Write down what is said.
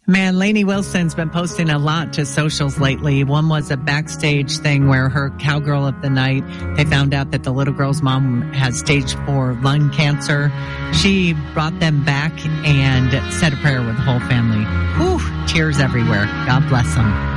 Man, Lainey Wilson's been posting a lot to socials lately. One was a backstage thing where her cowgirl of the night, they found out that the little girl's mom has stage 4 lung cancer. She brought them back and said a prayer with the whole family. Whew, tears everywhere. God bless them.